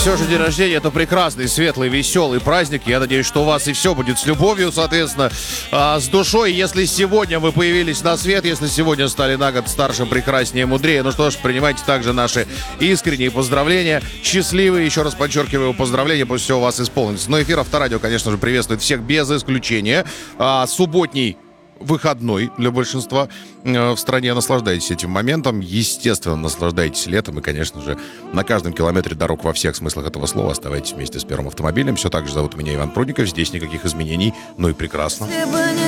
Все же день рождения — это прекрасный, светлый, веселый праздник. Я надеюсь, что у вас и все будет с любовью, соответственно, с душой. Если сегодня вы появились на свет, если сегодня стали на год старше, прекраснее, мудрее, ну что ж, принимайте также наши искренние поздравления. Счастливые, еще раз подчеркиваю, поздравления, пусть все у вас исполнится. Но эфир Авторадио, конечно же, приветствует всех без исключения. Субботний выходной для большинства в стране. Наслаждайтесь этим моментом. Естественно, наслаждайтесь летом. И, конечно же, на каждом километре дорог во всех смыслах этого слова оставайтесь вместе с первым автомобилем. Все так же зовут меня Иван Прудников. Здесь никаких изменений. Ну и прекрасно.